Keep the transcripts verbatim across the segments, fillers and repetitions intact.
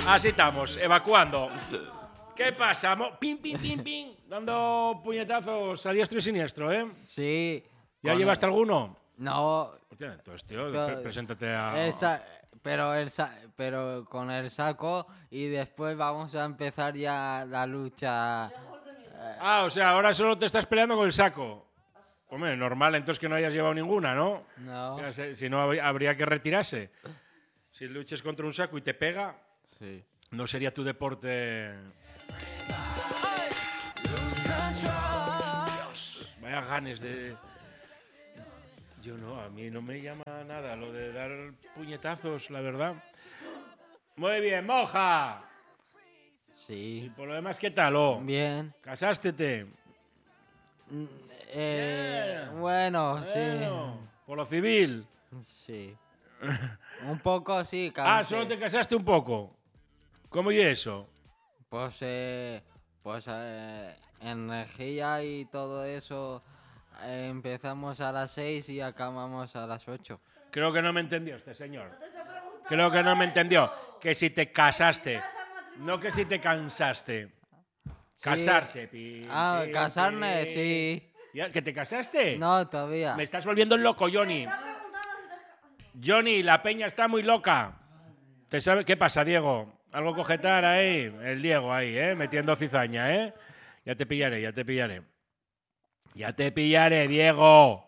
Así estamos, evacuando. ¿Qué pasa? Mo- Pim, pim, pim, pim. Dando puñetazos a diestro y siniestro, ¿eh? Sí. ¿Ya llevaste el... alguno? No. Hostia, entonces, tío, to... pre preséntate a... Esa... Pero, el sa... pero con el saco y después vamos a empezar ya la lucha. Ah, o sea, ahora solo te estás peleando con el saco. Hombre, normal entonces que no hayas llevado ninguna, ¿no? No. Si no, habría que retirarse. Si luches contra un saco y te pega, sí. No sería tu deporte... Dios, vaya ganes de... Yo no, a mí no me llama nada lo de dar puñetazos, la verdad. Muy bien, moja. Sí. Y por lo demás, ¿qué tal? Oh? Bien. ¿Casástete? Eh, Bien. Bueno, Bueno, sí. ¿por lo civil? Sí. Un poco, sí. Ah, cansé. solo te casaste un poco. ¿Cómo y eso? Pues, eh, pues eh, energía y todo eso. Eh, empezamos a las seis y acabamos a las ocho. Creo que no me entendió este señor. Creo que no me entendió. Que si te casaste. No que si te cansaste. Sí. Casarse. Pi, Ah, pi, casarme, pi. sí. ¿Ya? ¿Que te casaste? No, todavía. Me estás volviendo loco, Johnny. Johnny, la peña está muy loca. ¿Te sabe qué pasa, Diego? Algo cogetar ahí. El Diego ahí, ¿eh? Metiendo cizaña, ¿eh? Ya te pillaré, ya te pillaré. Ya te pillaré, Diego.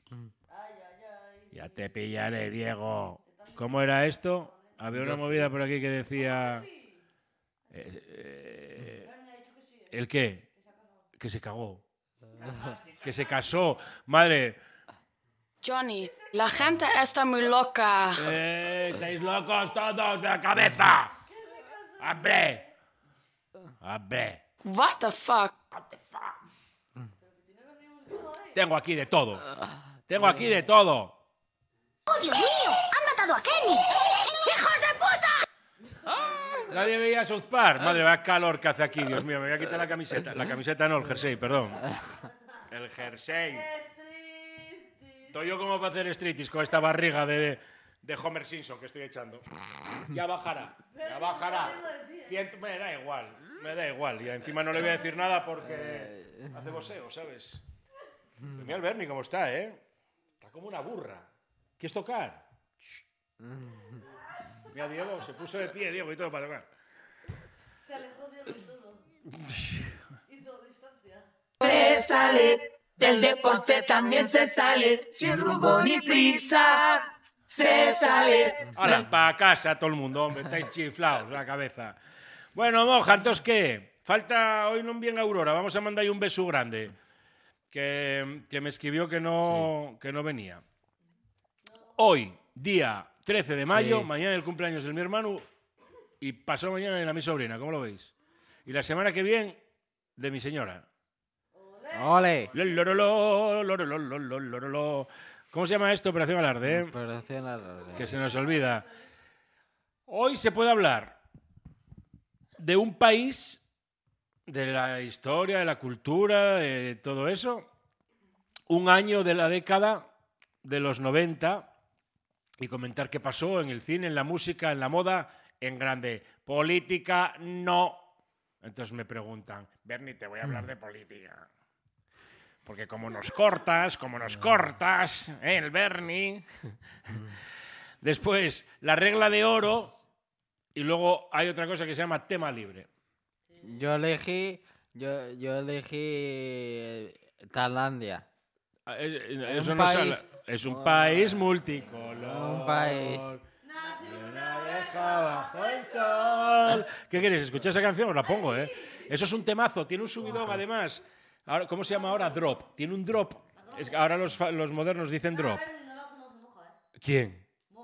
Ya te pillaré, Diego. ¿Cómo era esto? Había una movida por aquí que decía... Eh, eh, ¿El qué? Que se cagó. Que se casó. Madre... Johnny, la gente está muy loca. Eh, estáis locos todos de la cabeza. ¡Hombre! ¡Hombre! What the fuck? Tengo aquí de todo. Tengo aquí de todo. ¡Oh, Dios mío! ¡Han matado a Kenny! ¡Hijos de puta! Nadie veía South Park. Madre, vaya calor que hace aquí, Dios mío. Me voy a quitar la camiseta. La camiseta no, el jersey, perdón. El jersey. Estoy yo como para hacer striptease con esta barriga de, de Homer Simpson que estoy echando. Ya bajará, ya bajará. Ciento, me da igual, me da igual. Y encima no le voy a decir nada porque hace boxeo, ¿sabes? Mira el Bernie cómo está, ¿eh? Está como una burra. ¿Quieres tocar? Mira, Diego, se puso de pie, Diego, y todo para tocar. Se alejó Diego y todo. Hizo distancia. Se sale, del deporte también se sale, sin rumbo ni prisa. Se sale. Ahora, para casa todo el mundo, hombre, estáis chiflados la cabeza. Bueno, moja, entonces, ¿qué? Falta, hoy no bien Aurora, vamos a mandar ahí un beso grande. Que, que me escribió que no, sí. que no venía. Hoy, día trece de mayo, sí. Mañana el cumpleaños de mi hermano y pasó mañana de la mi sobrina, ¿cómo lo veis? Y la semana que viene, de mi señora. ¡Ole! Lolololo, lolololo, lolololo. ¿Cómo se llama esto? Operación Alarde. ¿eh? Operación Alarde. Que se nos olvida. Hoy se puede hablar de un país, de la historia, de la cultura, de todo eso. Un año de la década de los noventa y comentar qué pasó en el cine, en la música, en la moda, en grande. Política, no. Entonces me preguntan, Bernie, te voy a hablar de política. Porque como nos cortas, como nos cortas, ¿eh, el Bernie? Después, la regla de oro y luego hay otra cosa que se llama tema libre. Yo elegí, yo, yo elegí Tailandia. Es, es, un no país, es, es un oh, país multicolor. Un país. Una abeja bajo el sol. ¿Qué queréis? ¿Escuchar esa canción? Os la pongo, ¿eh? Eso es un temazo. Tiene un subidón, además. Ahora, ¿cómo se llama ahora? Drop. Tiene un drop. Es, ahora los, los modernos dicen drop. ¿Quién?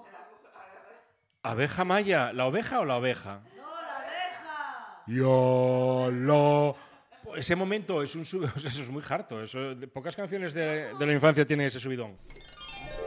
¿Abeja maya? ¿La oveja o la oveja? No, la abeja. Yo lo... Ese momento es un subidón. Eso es muy harto. Eso, pocas canciones de, de la infancia tienen ese subidón.